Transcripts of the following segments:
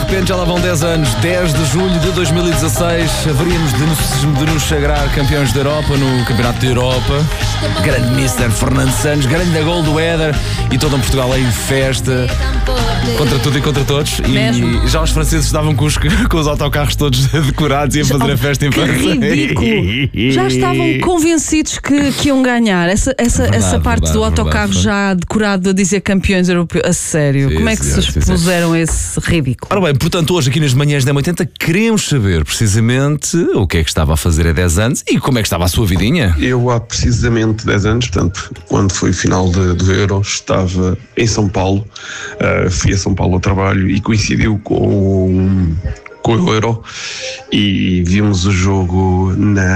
repente já lá vão 10 anos. 10 de julho de 2016, haveríamos de nos sagrar campeões da Europa no Campeonato da Europa. Grande Mr. Fernando Santos, grande gol do Éder e todo um Portugal aí em festa. Contra tudo e contra todos. E já os franceses estavam com os autocarros todos decorados e a fazer a festa em Que ridículo! Já estavam convencidos que iam ganhar. Essa parte do autocarro já decorado a dizer campeões europeus. A sério, como é que se expuseram a esse ridículo? Ora bem, portanto, hoje aqui nas manhãs da 80 queremos saber precisamente o que é que estava a fazer há 10 anos e como é que estava a sua vidinha. Eu há precisamente 10 anos, portanto, quando foi o final do Euro, estava em São Paulo, fui a São Paulo ao trabalho e coincidiu com o Euro e vimos o jogo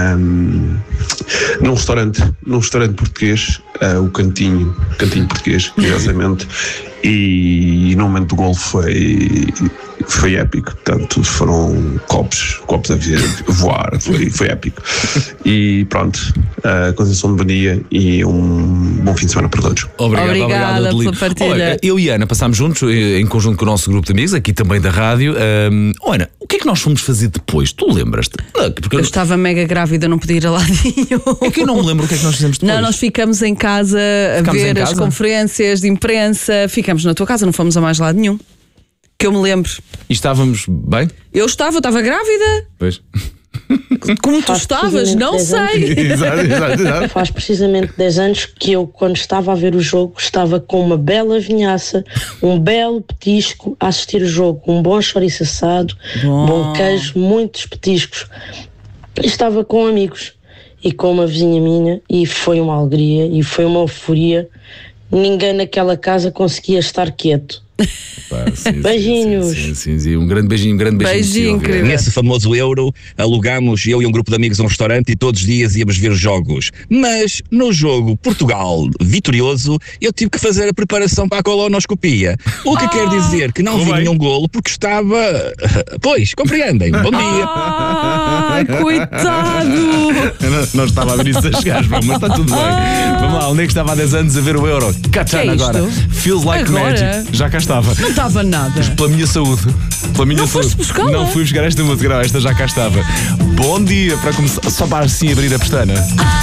num restaurante português, o Cantinho Português, curiosamente, e no momento do gol foi épico, portanto foram copos a voar, foi épico. E pronto, continuação de bom dia e um bom fim de semana para todos. Obrigada pela partilha. Olha, eu e a Ana passámos juntos, em conjunto com o nosso grupo de amigos, aqui também da rádio. Ana, o que é que nós fomos fazer depois? Tu lembras-te? Eu estava mega grávida, não podia ir a ladinho. É que eu não me lembro o que é que nós fizemos depois. Não, nós ficamos em casa a ver as conferências de imprensa, ficamos na tua casa, não fomos a mais lado nenhum. Que eu me lembro. E estávamos bem? Eu estava grávida. Pois. Como tu estavas, não sei. Exato. Faz precisamente 10 anos que eu, quando estava a ver o jogo, estava com uma bela vinhaça, um belo petisco a assistir o jogo, um bom chouriço assado, bom queijo, muitos petiscos. E estava com amigos e com uma vizinha minha e foi uma alegria e foi uma euforia. Ninguém naquela casa conseguia estar quieto. Beijinhos. Sim. Um grande beijinho. Incrível. Nesse famoso Euro, alugámos eu e um grupo de amigos a um restaurante e todos os dias íamos ver jogos. Mas no jogo Portugal vitorioso, eu tive que fazer a preparação para a colonoscopia. O que quer dizer que não vi nenhum golo porque estava... Pois, compreendem. Bom dia. Ai, coitado. Não estava a ver isso a chegar, mas está tudo bem. Vamos lá, onde é que estava há 10 anos a ver o Euro? Catan agora. Feels like agora? Magic. Já cá estava. Não estava nada. Pela minha saúde. Foste buscá-la? Não fui buscar esta música, não, esta já cá estava. Bom dia, para começar, só para assim abrir a pestana.